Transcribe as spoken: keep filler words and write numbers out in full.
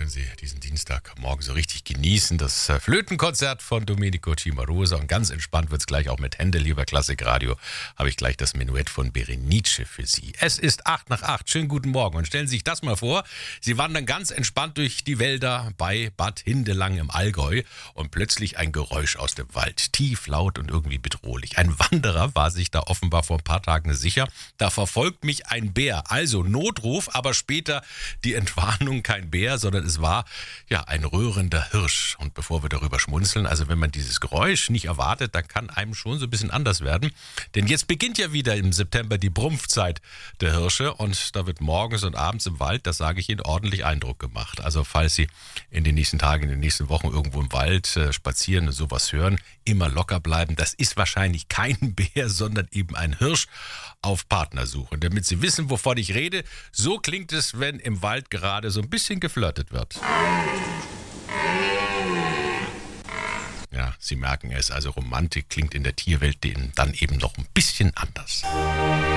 wollen Sie diesen Dienstagmorgen so richtig genießen. Das äh, Flötenkonzert von Domenico Cimarosa. Und ganz entspannt wird es gleich auch mit Händel, lieber Klassikradio, habe ich gleich das Menuett von Berenice für Sie. Es ist acht nach acht. Schönen guten Morgen. Und stellen Sie sich das mal vor, Sie wandern ganz entspannt durch die Wälder bei Bad Hindelang im Allgäu und plötzlich ein Geräusch aus dem Wald. Tief, laut und irgendwie bedrohlich. Ein Wanderer war sich da offenbar vor ein paar Tagen sicher. Da verfolgt mich ein Bär. Also Notruf, aber später die Entwarnung, kein Bär, sondern es war ja ein röhrender Hirsch. Und bevor wir darüber schmunzeln, also wenn man dieses Geräusch nicht erwartet, dann kann einem schon so ein bisschen anders werden. Denn jetzt beginnt ja wieder im September die Brumpfzeit der Hirsche und da wird morgens und abends im Wald, das sage ich Ihnen, ordentlich Eindruck gemacht. Also falls Sie in den nächsten Tagen, in den nächsten Wochen irgendwo im Wald äh, spazieren und sowas hören, immer locker bleiben. Das ist wahrscheinlich kein Bär, sondern eben ein Hirsch auf Partnersuche. Damit Sie wissen, wovon ich rede, so klingt es, wenn im Wald gerade so ein bisschen geflirtet wird. Ja, Sie merken es, also Romantik klingt in der Tierwelt dann eben noch ein bisschen anders.